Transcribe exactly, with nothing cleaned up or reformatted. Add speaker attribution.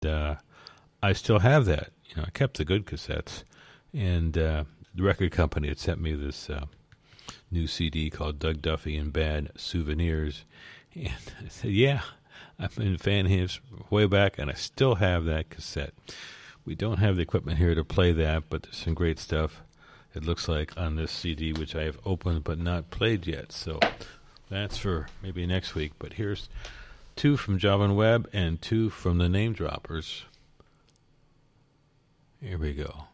Speaker 1: uh, I still have that. You know, I kept the good cassettes, and uh, the record company had sent me this uh, new C D called Doug Duffy and Bad Souvenirs, and I said, "Yeah, I've been a fan of his way back, and I still have that cassette." We don't have the equipment here to play that, but there's some great stuff, it looks like, on this C D, which I have opened but not played yet. So that's for maybe next week. But here's two from Java and Web and two from the Name Droppers. Here we go.